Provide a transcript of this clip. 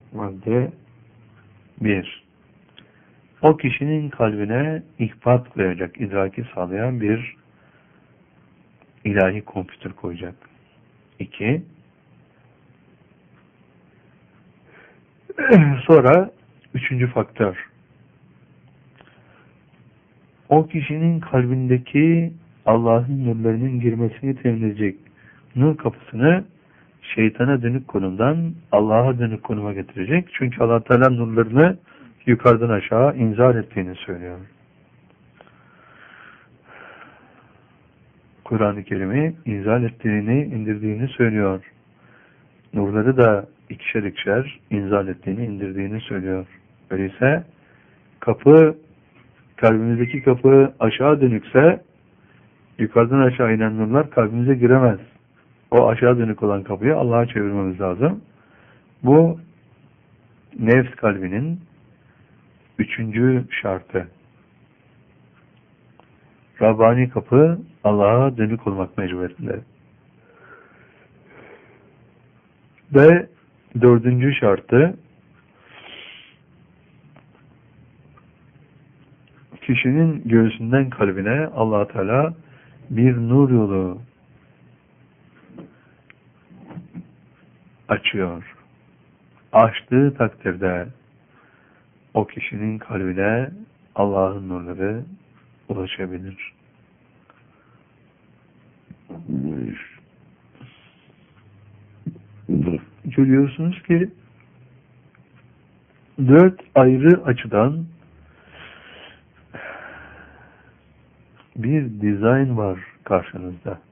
Madde 1. O kişinin kalbine ihbat koyacak, idraki sağlayan bir ilahi kompütür koyacak. 2. Sonra 3. faktör. O kişinin kalbindeki Allah'ın nurlarının girmesini temin edecek nur kapısını şeytana dönük konumdan Allah'a dönük konuma getirecek. Çünkü Allah Teala nurlarını yukarıdan aşağı inzal ettiğini söylüyor. Kur'an-ı Kerim'i inzal ettiğini, indirdiğini söylüyor. Nurları da ikişer ikişer inzal ettiğini, indirdiğini söylüyor. Öyleyse kalbimizdeki kapı aşağı dönükse yukarıdan aşağı inen nurlar kalbimize giremez. O aşağı dönük olan kapıyı Allah'a çevirmemiz lazım. Bu nefs kalbinin 3. şartı. Rabbani kapı Allah'a dönük olmak mecburiyetinde. Ve 4. şartı kişinin göğsünden kalbine Allah Teala bir nur yolu açıyor. Açtığı takdirde o kişinin kalbine Allah'ın nurları ulaşabilir. Görüyorsunuz ki 4 ayrı açıdan bir dizayn var karşınızda.